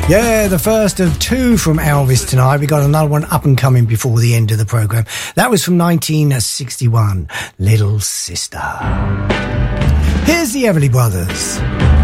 Yeah, the first of two from Elvis tonight. We got another one up and coming before the end of the programme. That was from 1961, Little Sister. Here's the Everly Brothers.